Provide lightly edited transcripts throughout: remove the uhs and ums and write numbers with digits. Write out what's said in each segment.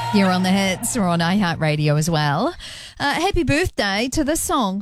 You're on the hits. We're on iHeartRadio as well. Happy birthday to this song.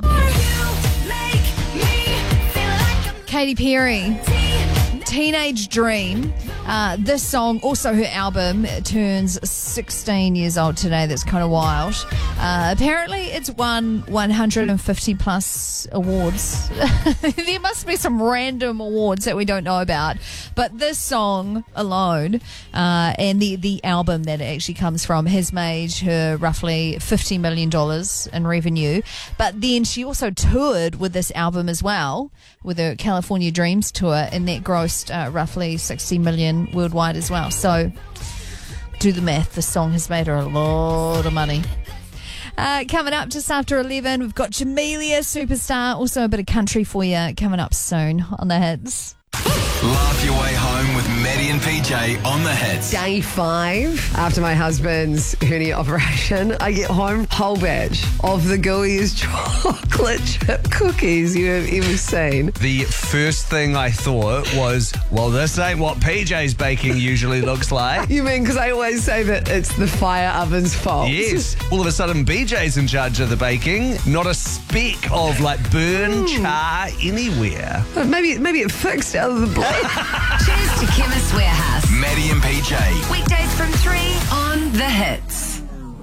Katy Perry, Teenage Dream. This song, also her album, turns 16 years old today. That's kind of wild. Apparently, it's won 150 plus awards. There must be some random awards that we don't know about. But this song alone, and the album that it actually comes from, has made her roughly $50 million in revenue. But then she also toured with this album as well, with her California Dreams tour, and that grossed roughly 60 million worldwide as well. So do the math. The song has made her a lot of money. Coming up just after 11, we've got Jamelia Superstar, also a bit of country for you coming up soon on the hits. Laugh your way home with Maddie and PJ on the hits. Day 5 after my husband's hernia operation, I get home whole batch of the gooeyest chocolate chip cookies you have ever seen. The first thing I thought was, well, this ain't what PJ's baking usually looks like. You mean because I always say that it's the fire oven's fault? Yes. All of a sudden, BJ's in charge of the baking. Not a speck of burn, char anywhere. But maybe it fixed out of the blue. Cheers to Chemist Warehouse. Maddie and PJ. Weekdays from 3 on The Hits.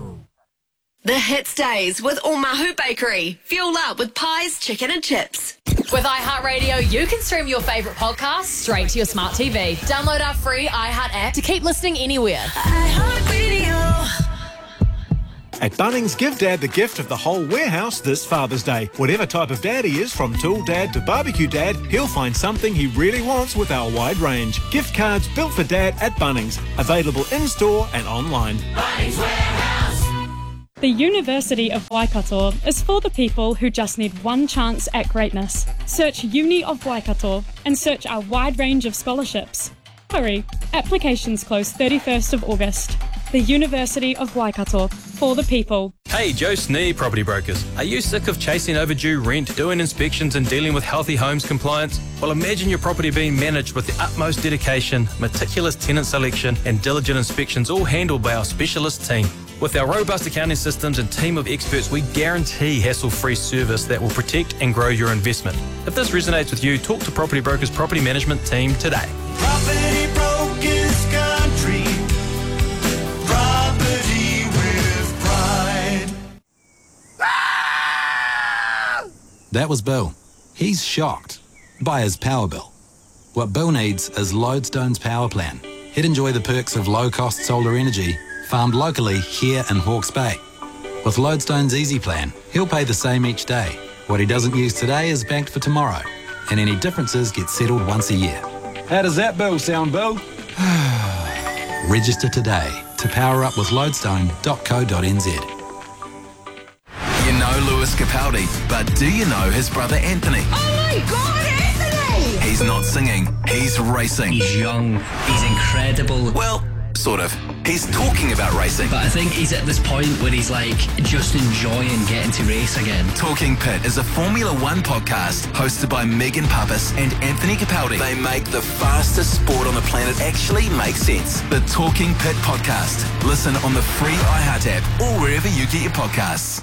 The Hits Days with Omahu Bakery. Fuel up with pies, chicken and chips. With iHeartRadio, you can stream your favourite podcasts straight to your smart TV. Download our free iHeart app to keep listening anywhere. iHeartRadio. At Bunnings, give Dad the gift of the whole warehouse this Father's Day. Whatever type of dad he is, from tool dad to barbecue dad, he'll find something he really wants with our wide range. Gift cards built for Dad at Bunnings. Available in-store and online. Bunnings Warehouse. The University of Waikato is for the people who just need one chance at greatness. Search Uni of Waikato and search our wide range of scholarships. Hurry, applications close 31st of August. The University of Waikato, for the people. Hey, Joe Snee Property Brokers. Are you sick of chasing overdue rent, doing inspections and dealing with Healthy Homes compliance? Well, imagine your property being managed with the utmost dedication, meticulous tenant selection and diligent inspections, all handled by our specialist team. With our robust accounting systems and team of experts, we guarantee hassle-free service that will protect and grow your investment. If this resonates with you, talk to Property Brokers Property Management Team today. Property Brokers Country. Property with pride. That was Bill. He's shocked by his power bill. What Bill needs is Lodestone's power plan. He'd enjoy the perks of low-cost solar energy farmed locally here in Hawke's Bay. With Lodestone's Easy Plan, he'll pay the same each day. What he doesn't use today is banked for tomorrow, and any differences get settled once a year. How does that bill sound, Bill? Register today to power up with lodestone.co.nz. You know Lewis Capaldi, but do you know his brother Anthony? Oh my God, Anthony! He's not singing, he's racing. He's young, he's incredible. Well, sort of. He's talking about racing. But I think he's at this point where he's just enjoying getting to race again. Talking Pit is a Formula One podcast hosted by Megan Pappas and Anthony Capaldi. They make the fastest sport on the planet actually make sense. The Talking Pit podcast. Listen on the free iHeart app or wherever you get your podcasts.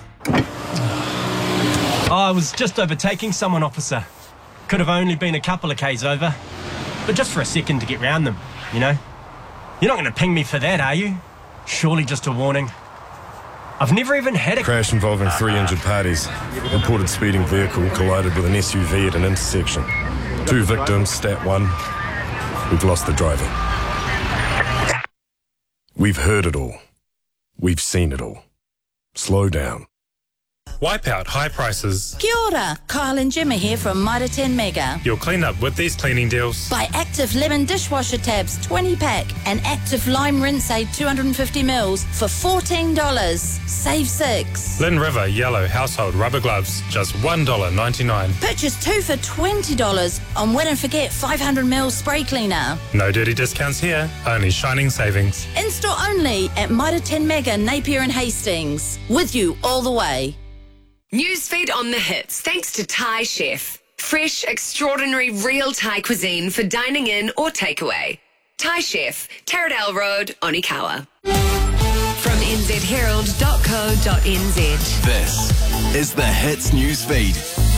I was just overtaking someone, officer. Could have only been a couple of k's over. But just for a second to get round them, you know? You're not going to ping me for that, are you? Surely just a warning. I've never even had a crash involving 3 injured parties. Reported speeding vehicle collided with an SUV at an intersection. 2 victims, stat 1. We've lost the driver. We've heard it all. We've seen it all. Slow down. Wipe out high prices. Kia ora, Kyle and Jimmy here from Mitre 10 Mega. You'll clean up with these cleaning deals. Buy Active Lemon dishwasher tabs 20 pack and Active Lime Rinse Aid 250 mils for $14. Save 6. Lynn River Yellow Household Rubber Gloves, just $1.99. Purchase 2 for $20 on Wet and Forget 500 mils spray cleaner. No dirty discounts here, only shining savings. In-store only at Mitre 10 Mega, Napier and Hastings. With you all the way. Newsfeed on the hits, thanks to Thai Chef. Fresh, extraordinary, real Thai cuisine for dining in or takeaway. Thai Chef, Taradale Road, Onikawa. From nzherald.co.nz. This is the Hits News Feed.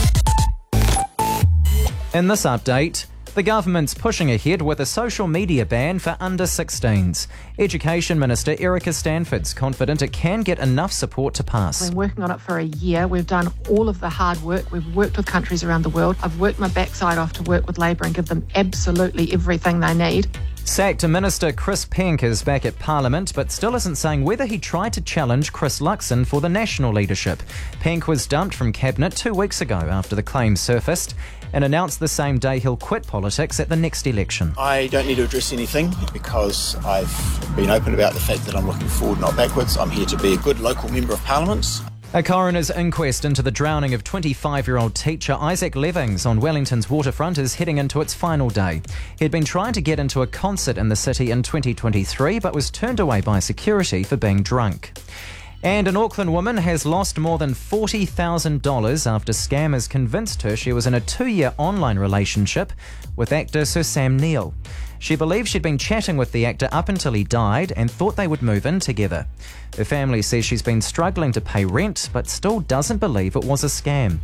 In this update, the government's pushing ahead with a social media ban for under-16s. Education Minister Erica Stanford's confident it can get enough support to pass. We've been working on it for a year. We've done all of the hard work. We've worked with countries around the world. I've worked my backside off to work with Labor and give them absolutely everything they need. Sacked Minister Chris Penk is back at Parliament, but still isn't saying whether he tried to challenge Chris Luxon for the national leadership. Penk was dumped from Cabinet 2 weeks ago after the claims surfaced and announced the same day he'll quit politics at the next election. I don't need to address anything because I've been open about the fact that I'm looking forward, not backwards. I'm here to be a good local member of Parliament. A coroner's inquest into the drowning of 25-year-old teacher Isaac Levings on Wellington's waterfront is heading into its final day. He'd been trying to get into a concert in the city in 2023 but was turned away by security for being drunk. And an Auckland woman has lost more than $40,000 after scammers convinced her she was in a 2-year online relationship with actor Sir Sam Neill. She believes she'd been chatting with the actor up until he died and thought they would move in together. Her family says she's been struggling to pay rent but still doesn't believe it was a scam.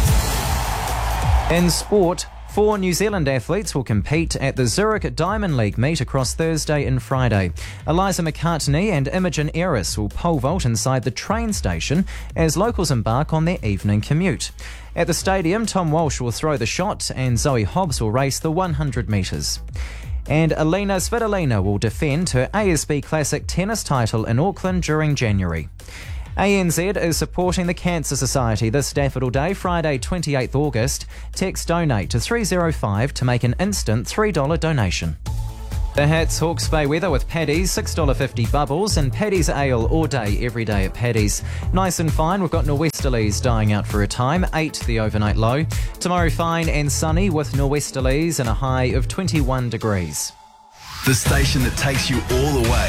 In sport, 4 New Zealand athletes will compete at the Zurich Diamond League meet across Thursday and Friday. Eliza McCartney and Imogen Eris will pole vault inside the train station as locals embark on their evening commute. At the stadium, Tom Walsh will throw the shot and Zoe Hobbs will race the 100 metres. And Alina Svitolina will defend her ASB Classic tennis title in Auckland during January. ANZ is supporting the Cancer Society this Daffodil Day, Friday 28th August. Text donate to 305 to make an instant $3 donation. The Hits Hawke's Bay weather with Paddy's, $6.50 bubbles, and Paddy's Ale all day, every day at Paddy's. Nice and fine, we've got norwesterlies dying out for a time, 8 the overnight low. Tomorrow fine and sunny with norwesterlies and a high of 21 degrees. The station that takes you all the way.